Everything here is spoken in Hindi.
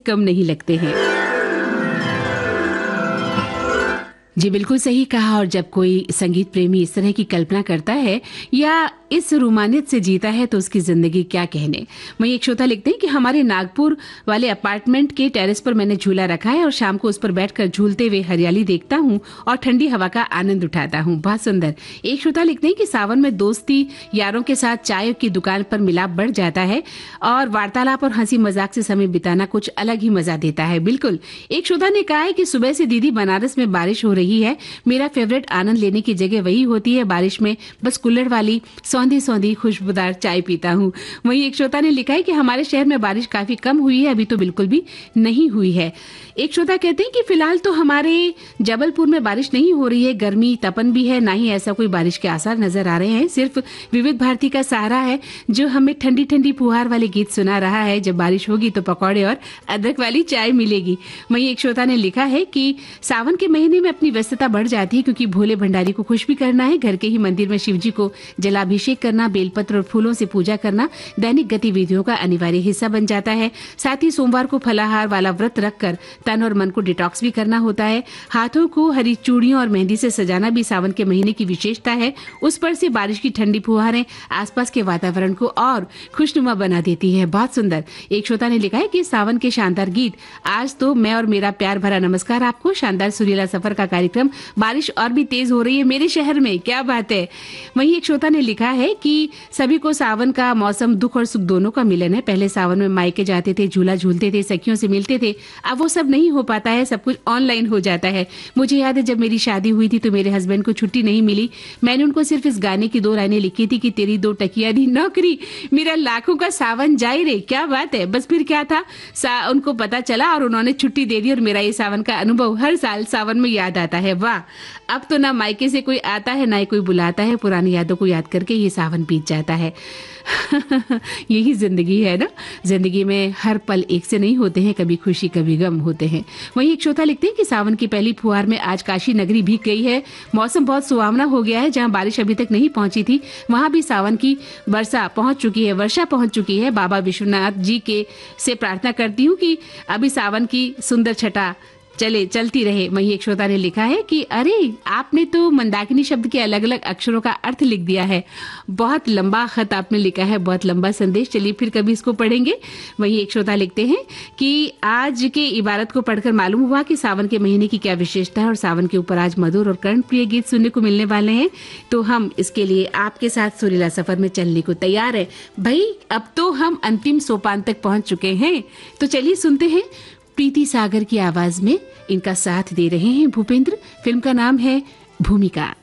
कम नहीं लगते हैं। जी बिल्कुल सही कहा। और जब कोई संगीत प्रेमी इस तरह की कल्पना करता है या इस रोमानियत से जीता है तो उसकी जिंदगी क्या कहने। वहीं एक श्रोता लिखते हैं कि हमारे नागपुर वाले अपार्टमेंट के टेरेस पर मैंने झूला रखा है और शाम को उस पर बैठकर झूलते हुए हरियाली देखता हूँ और ठंडी हवा का आनंद उठाता हूँ। बहुत सुंदर। एक श्रोता लिखते हैं कि सावन में दोस्ती यारों के साथ चाय की दुकान पर मिलाप बढ़ जाता है और वार्तालाप और हंसी मजाक से समय बिताना कुछ अलग ही मजा देता है। बिल्कुल। एक श्रोता ने कहा है कि सुबह से दीदी बनारस में बारिश हो रही है, मेरा फेवरेट आनंद लेने की जगह वही होती है, बारिश में बस कुल्हड़ वाली सौंधी सौंधी खुशबूदार चाय पीता हूँ। वहीं एक श्रोता ने लिखा है कि हमारे शहर में बारिश काफी कम हुई है, अभी तो बिल्कुल भी नहीं हुई है। एक श्रोता कहते हैं कि फिलहाल तो हमारे जबलपुर में बारिश नहीं हो रही है, गर्मी तपन भी है, ना ही ऐसा कोई बारिश के आसार नजर आ रहे हैं। सिर्फ विविध भारती का सहारा है जो हमें ठंडी ठंडी फुहार वाले गीत सुना रहा है। जब बारिश होगी तो पकौड़े और अदरक वाली चाय मिलेगी। वहीं एक श्रोता ने लिखा है कि सावन के महीने में अपनी व्यस्तता बढ़ जाती है क्योंकि भोले भंडारी को खुश भी करना है, घर के ही मंदिर में शिव जी को जलाभिषेक करना, बेलपत्र और फूलों से पूजा करना दैनिक गतिविधियों का अनिवार्य हिस्सा बन जाता है। साथ ही सोमवार को फलाहार वाला व्रत रखकर तन और मन को डिटॉक्स भी करना होता है। हाथों को हरी चूड़ियों और मेहंदी से सजाना भी सावन के महीने की विशेषता है। उस पर से बारिश की ठंडी फुहारें आसपास के वातावरण को और खुशनुमा बना देती है। बहुत सुंदर। एक श्रोता ने लिखा है कि सावन के शानदार गीत, आज तो मैं और मेरा प्यार भरा नमस्कार आपको, शानदार सुरीला सफर का कार्यक्रम, बारिश और भी तेज हो रही है मेरे शहर में, क्या बात है। वहीं एक श्रोता ने लिखा है कि सभी को सावन का मौसम दुख और सुख दोनों का मिलन है। पहले सावन में मायके जाते थे, झूला झूलते थे, सखियों से मिलते थे, अब वो सब नहीं हो पाता है, सब कुछ ऑनलाइन हो जाता है। मुझे याद है जब मेरी शादी हुई थी तो मेरे हस्बैंड को छुट्टी नहीं मिली, मैंने उनको सिर्फ इस गाने की 2 लाइनें लिखी थी कि तेरी 2 टकिया दी नौकरी, मेरा लाखों का सावन जाए रे, क्या बात है। बस फिर क्या था, उनको पता चला और उन्होंने छुट्टी दे दी और मेरा ये सावन का अनुभव हर साल सावन में याद आता है। वाह, अब तो ना मायके से कोई आता है ना ही कोई बुलाता है, पुरानी यादों को याद करके ये सावन बीत जाता है। यही जिंदगी है ना, जिंदगी में हर पल एक से नहीं होते हैं, कभी खुशी कभी गम होते हैं। वहीं एक श्रोता लिखते हैं कि सावन की पहली फुहार में आज काशी नगरी भीग गई है, मौसम बहुत सुहावना हो गया है। जहां बारिश अभी तक नहीं पहुंची थी वहां भी सावन की वर्षा पहुंच चुकी है। बाबा विश्वनाथ जी के से प्रार्थना करती हूँ कि अभी सावन की सुंदर छटा चलती रहे। वहीं एक श्रोता ने लिखा है कि अरे आपने तो मंदाकिनी शब्द के अलग अलग अक्षरों का अर्थ लिख दिया है, बहुत लंबा खत आपने लिखा है, बहुत लंबा संदेश, चलिए फिर कभी इसको पढ़ेंगे। वहीं एक श्रोता लिखते हैं कि आज के इबारत को पढ़कर मालूम हुआ कि सावन के महीने की क्या विशेषता है और सावन के ऊपर आज मधुर और कर्णप्रिय गीत सुनने को मिलने वाले हैं, तो हम इसके लिए आपके साथ सुरीला सफर में चलने को तैयार है। भाई अब तो हम अंतिम सोपान तक पहुंच चुके हैं, तो चलिए सुनते हैं प्रीति सागर की आवाज में। इनका साथ दे रहे हैं भूपेंद्र। फिल्म का नाम है भूमिका।